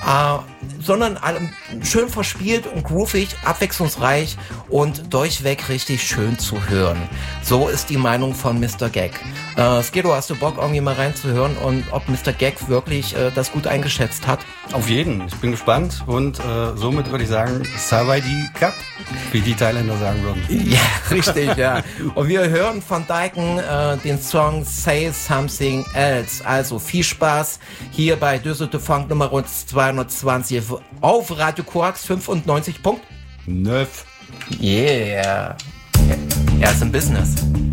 sondern schön verspielt und groovig, abwechslungsreich und durchweg richtig schön zu hören. So ist die Meinung von Mr. Gag. Skido, hast du Bock, irgendwie mal reinzuhören und ob Mr. Gag wirklich das gut eingeschätzt hat? Auf jeden. Ich bin gespannt und somit würde ich sagen, Sawadee Krap, wie die Thailänder sagen würden. Ja, richtig, ja. Und wir hören von Daiken den Song Say Something Else. Also viel Spaß hier bei Düsseldorf Funk Nummer 220 auf Radio Koax 95.9. Neuf. Yeah. Er ist im Business.